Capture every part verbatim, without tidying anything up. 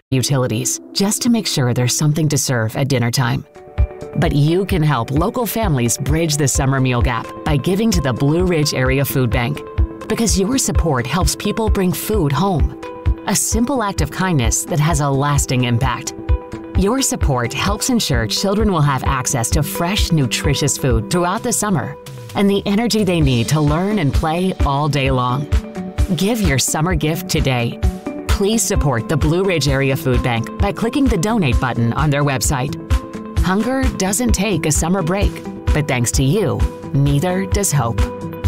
utilities just to make sure there's something to serve at dinner time. But you can help local families bridge the summer meal gap by giving to the Blue Ridge Area Food Bank. Because your support helps people bring food home. A simple act of kindness that has a lasting impact. Your support helps ensure children will have access to fresh, nutritious food throughout the summer and the energy they need to learn and play all day long. Give your summer gift today. Please support the Blue Ridge Area Food Bank by clicking the donate button on their website. Hunger doesn't take a summer break, but thanks to you, neither does hope.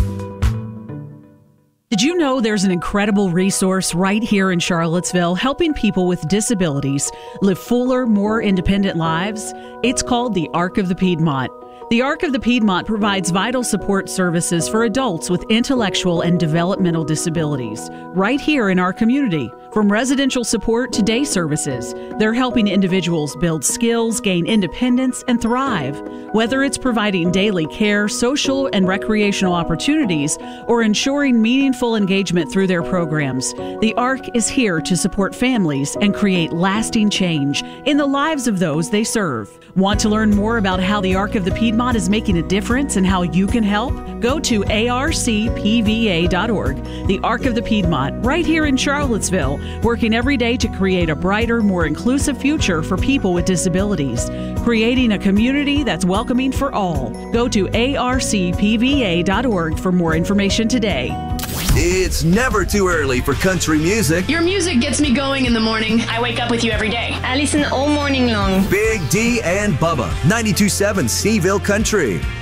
Did you know there's an incredible resource right here in Charlottesville helping people with disabilities live fuller, more independent lives? It's called the Arc of the Piedmont. The Arc of the Piedmont provides vital support services for adults with intellectual and developmental disabilities right here in our community. From residential support to day services, they're helping individuals build skills, gain independence, and thrive. Whether it's providing daily care, social and recreational opportunities, or ensuring meaningful engagement through their programs, the Arc is here to support families and create lasting change in the lives of those they serve. Want to learn more about how the Arc of the Piedmont is making a difference and how you can help? Go to A R C P V A dot org. The Arc of the Piedmont, right here in Charlottesville, working every day to create a brighter, more inclusive future for people with disabilities, creating a community that's welcoming for all. Go to A R C P V A dot org for more information today. It's never too early for country music. Your music gets me going in the morning. I wake up with you every day. I listen all morning long. Big D and Bubba, ninety-two point seven Seaville Country.